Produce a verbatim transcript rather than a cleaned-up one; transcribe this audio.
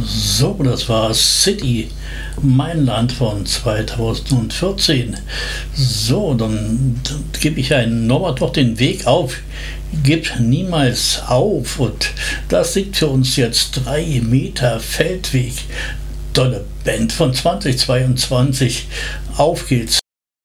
So, das war City, mein Land von zweitausendvierzehn. So, dann, dann gebe ich einen Norbert doch den Weg auf. Gib niemals auf. Und das singt für uns jetzt drei Meter Feldweg. Tolle Band von zwanzig zweiundzwanzig. Auf geht's.